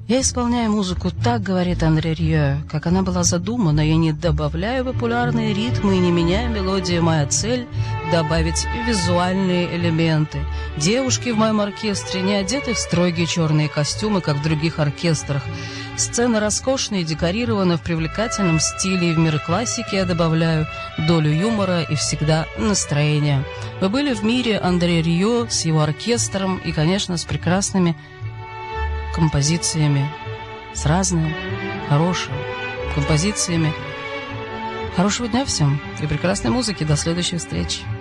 Я исполняю музыку так, говорит Андре Рье, как она была задумана. Я не добавляю популярные ритмы и не меняю мелодии. Моя цель — добавить визуальные элементы. Девушки в моем оркестре не одеты в строгие черные костюмы, как в других оркестрах. Сцена роскошная и декорирована в привлекательном стиле, и в мир классики я добавляю долю юмора и всегда настроение. Вы были в мире Андре Рье с его оркестром и, конечно, с прекрасными композициями, с разными, хорошими композициями. Хорошего дня всем и прекрасной музыки. До следующих встреч.